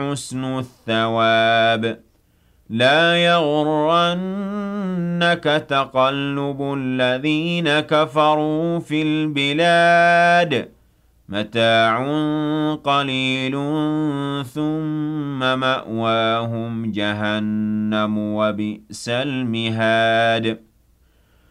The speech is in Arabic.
حُسْنُ الثَّوَابِ لا يغرنك تقلب الذين كفروا في البلاد متاع قليل ثم مأواهم جهنم وبئس المهاد